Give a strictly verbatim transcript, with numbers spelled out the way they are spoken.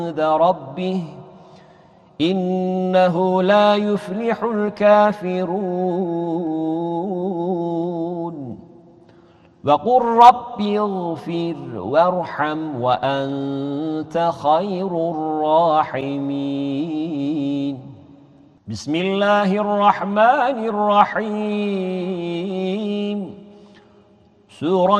عند ربه إنه لا يفلح الكافرون وقل رب اغفر وارحم وأنت خير الراحمين بسم الله الرحمن الرحيم سورة